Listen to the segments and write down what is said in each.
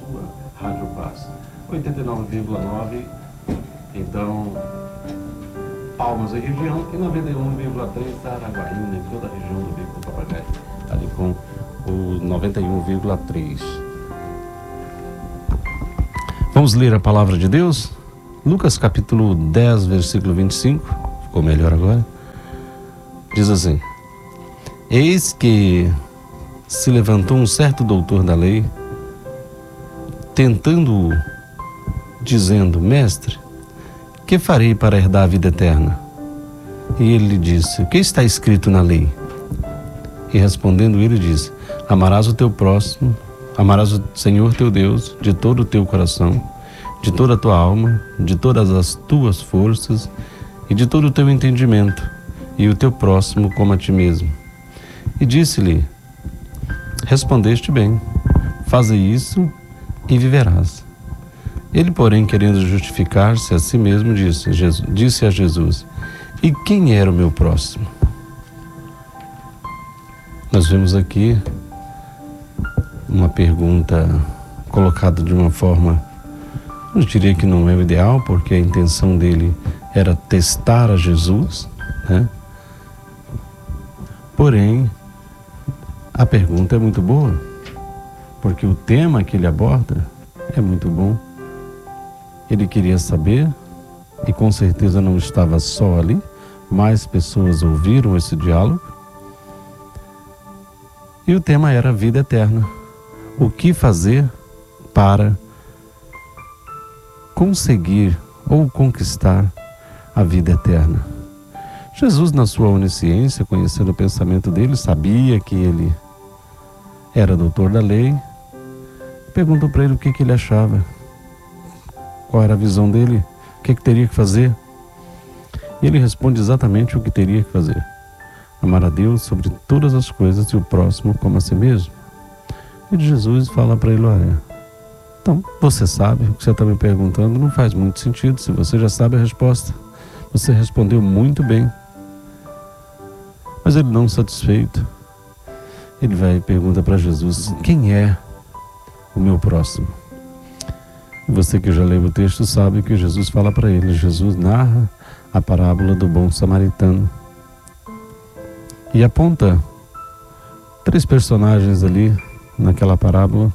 sua Rádio Paz. 89,9, então, Palmas e região, e 91,3 Araguaína e toda a região do Bico do Papagaio, ali com o 91,3. Vamos ler a palavra de Deus? Lucas capítulo 10, versículo 25, ficou melhor agora. Diz assim: Eis que se levantou um certo doutor da lei, tentando-o, dizendo: Mestre, que farei para herdar a vida eterna? E ele lhe disse: O que está escrito na lei? E respondendo ele disse: Amarás o teu próximo, amarás o Senhor teu Deus de todo o teu coração, de toda a tua alma, de todas as tuas forças e de todo o teu entendimento, e o teu próximo como a ti mesmo. E disse-lhe: Respondeste bem, faze isso e viverás. Ele, porém, querendo justificar-se a si mesmo, disse a Jesus: E quem era o meu próximo? Nós vemos aqui uma pergunta colocada de uma forma, eu diria que não é o ideal, porque a intenção dele era testar a Jesus, né? Porém, a pergunta é muito boa, porque o tema que ele aborda é muito bom. Ele queria saber, e com certeza não estava só ali, mais pessoas ouviram esse diálogo. E o tema era a vida eterna. O que fazer para conseguir ou conquistar a vida eterna? Jesus, na sua onisciência, conhecendo o pensamento dele, sabia que ele era doutor da lei, perguntou para ele o que ele achava. Qual era a visão dele? O que teria que fazer? E ele responde exatamente o que teria que fazer: amar a Deus sobre todas as coisas e o próximo como a si mesmo. E Jesus fala para ele: olha, então você sabe, o que você está me perguntando não faz muito sentido, se você já sabe a resposta. Você respondeu muito bem. Mas ele, não satisfeito, ele vai e pergunta para Jesus: quem é o meu próximo? Você que já leu o texto sabe que Jesus fala para ele. Jesus narra a parábola do bom samaritano e aponta 3 personagens ali naquela parábola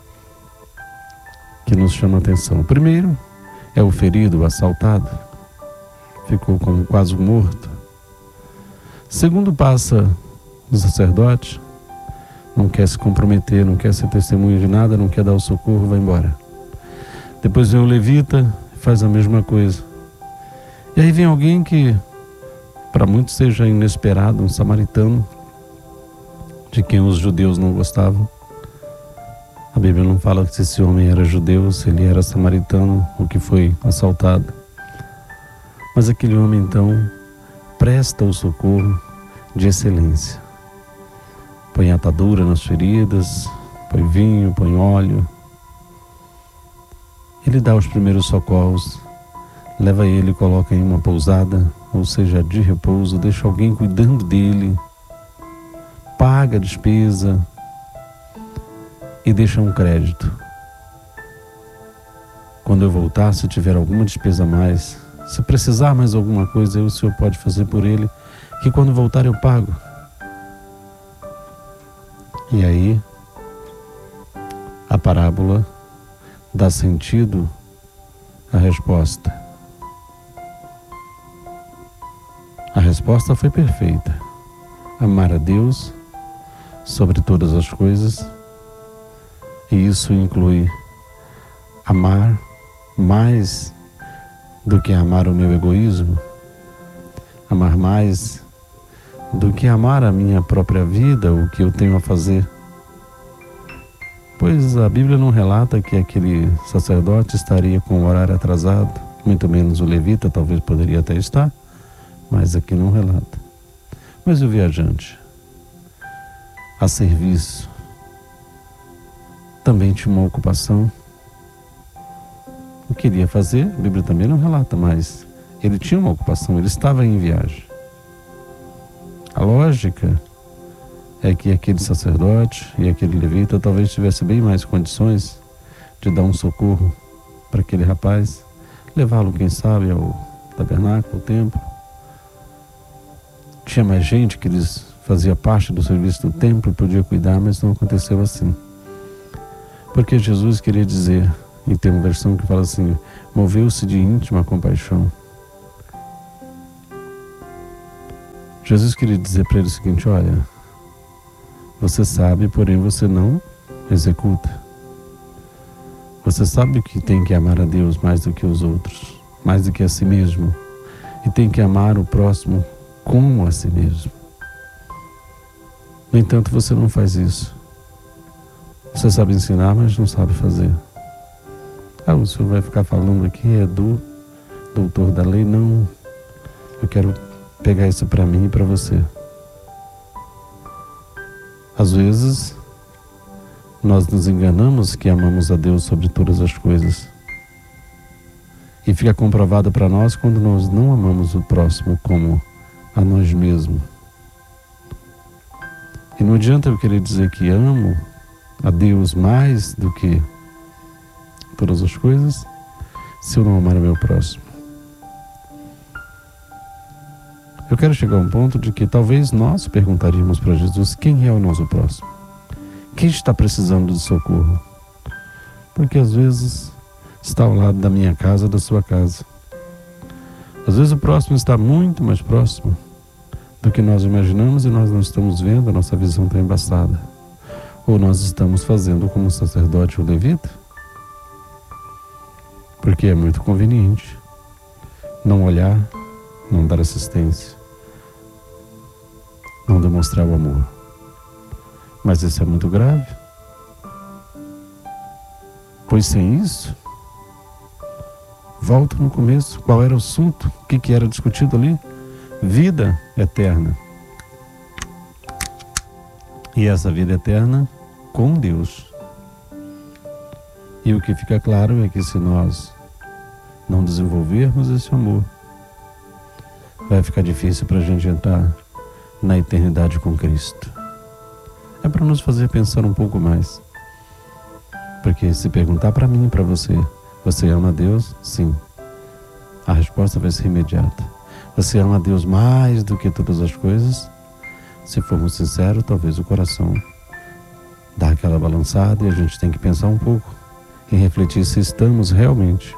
que nos chama a atenção. O primeiro é o ferido, o assaltado, ficou como quase morto. Segundo passa o sacerdote, não quer se comprometer, não quer ser testemunha de nada, não quer dar o socorro, vai embora. Depois vem o levita, faz a mesma coisa. E aí vem alguém que para muitos seja inesperado, um samaritano, de quem os judeus não gostavam. A Bíblia não fala se esse homem era judeu, se ele era samaritano, o que foi assaltado. Mas aquele homem então presta o socorro de excelência. Põe atadura nas feridas, põe vinho, põe óleo. Ele dá os primeiros socorros, leva ele e coloca em uma pousada, ou seja, de repouso, deixa alguém cuidando dele, paga a despesa e deixa um crédito. Quando eu voltar, se tiver alguma despesa a mais, se precisar mais alguma coisa, aí o senhor pode fazer por ele, que quando voltar eu pago. E aí, a parábola dá sentido à resposta. A resposta foi perfeita: amar a Deus sobre todas as coisas, e isso inclui amar mais do que amar o meu egoísmo, amar mais do que amar a minha própria vida, o que eu tenho a fazer. Pois a Bíblia não relata que aquele sacerdote estaria com o horário atrasado, muito menos o levita, talvez poderia até estar, mas aqui não relata. Mas o viajante, a serviço, também tinha uma ocupação, o que queria fazer, a Bíblia também não relata, mas ele tinha uma ocupação, ele estava em viagem. A lógica é que aquele sacerdote e aquele levita talvez tivesse bem mais condições de dar um socorro para aquele rapaz, levá-lo, quem sabe, ao tabernáculo, ao templo. Tinha mais gente que eles fazia parte do serviço do templo, podia cuidar, mas não aconteceu assim. Porque Jesus queria dizer, e tem uma versão que fala assim, moveu-se de íntima compaixão. Jesus queria dizer para ele o seguinte: olha, você sabe, porém você não executa. Você sabe que tem que amar a Deus mais do que os outros, mais do que a si mesmo, e tem que amar o próximo como a si mesmo. No entanto, você não faz isso. Você sabe ensinar, mas não sabe fazer. O senhor vai ficar falando aqui é do doutor da lei? Não. Eu quero pegar isso para mim e para você. Às vezes, nós nos enganamos que amamos a Deus sobre todas as coisas. E fica comprovado para nós quando nós não amamos o próximo como a nós mesmos. E não adianta eu querer dizer que amo a Deus mais do que todas as coisas, se eu não amar o meu próximo. Eu quero chegar a um ponto de que talvez nós perguntaríamos para Jesus quem é o nosso próximo. Quem está precisando de socorro? Porque às vezes está ao lado da minha casa, da sua casa. Às vezes o próximo está muito mais próximo do que nós imaginamos e nós não estamos vendo, a nossa visão está embaçada. Ou nós estamos fazendo como um sacerdote ou levita, porque é muito conveniente não olhar, não dar assistência, não demonstrar o amor. Mas isso é muito grave, pois sem isso, volto no começo, qual era o assunto, o que era discutido ali? Vida eterna. E essa vida eterna com Deus. E o que fica claro é que se nós não desenvolvermos esse amor, vai ficar difícil para a gente entrar na eternidade com Cristo. É para nos fazer pensar um pouco mais. Porque se perguntar para mim e para você, você ama a Deus? Sim. A resposta vai ser imediata. Você ama a Deus mais do que todas as coisas? Se formos sinceros, talvez o coração dá aquela balançada e a gente tem que pensar um pouco e refletir se estamos realmente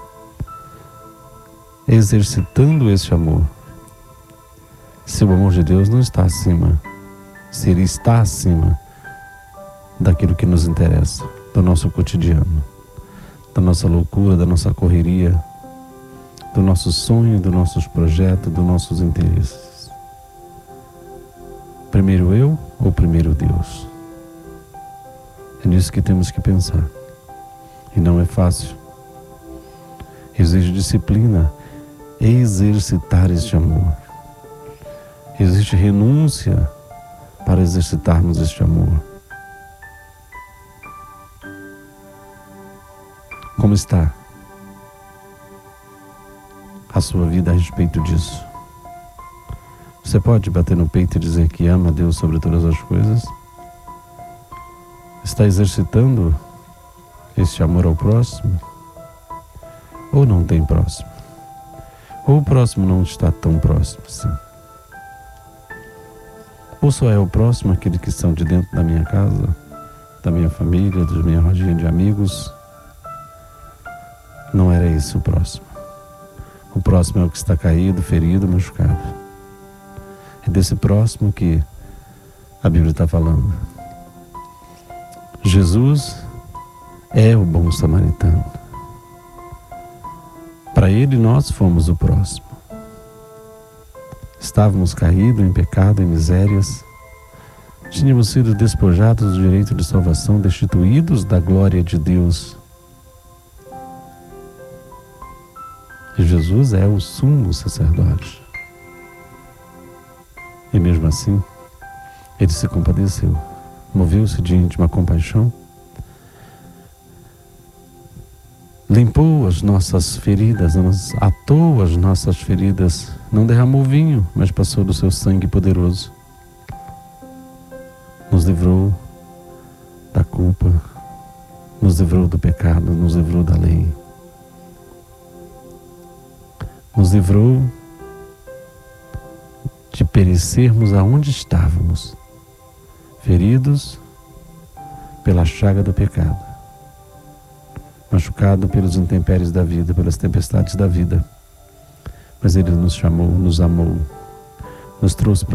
exercitando esse amor. Se o amor de Deus não está acima, se ele está acima daquilo que nos interessa, do nosso cotidiano, da nossa loucura, da nossa correria, do nosso sonho, dos nossos projetos, dos nossos interesses. Primeiro eu ou primeiro Deus? É nisso que temos que pensar. E não é fácil. Exige disciplina, exercitar este amor. Existe renúncia para exercitarmos este amor. Como está a sua vida a respeito disso? Você pode bater no peito e dizer que ama a Deus sobre todas as coisas? Está exercitando este amor ao próximo? Ou não tem próximo? Ou o próximo não está tão próximo assim? Ou só é o próximo aquele que estão de dentro da minha casa, da minha família, da minha rodinha de amigos? Não era esse o próximo. O próximo é o que está caído, ferido, machucado. É desse próximo que a Bíblia está falando. Jesus é o bom samaritano. Para ele nós fomos o próximo. Estávamos caídos em pecado, em misérias. Tínhamos sido despojados do direito de salvação, destituídos da glória de Deus. E Jesus é o sumo sacerdote. E mesmo assim, ele se compadeceu, moveu-se de íntima compaixão, limpou as nossas feridas, atou as nossas feridas, não derramou vinho, mas passou do seu sangue poderoso. Nos livrou da culpa, nos livrou do pecado, nos livrou da lei, nos livrou de perecermos aonde estávamos, feridos pela chaga do pecado, machucado pelos intempéries da vida, pelas tempestades da vida. Mas Ele nos chamou, nos amou, nos trouxe